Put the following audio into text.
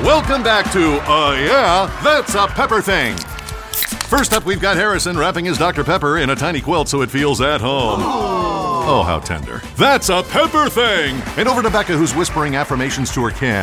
Welcome back to Yeah, That's a Pepper Thing. First up, we've got Harrison wrapping his Dr. Pepper in a tiny quilt so it feels at home. Oh, how tender. That's a Pepper Thing. And over to Becca, who's whispering affirmations to her can.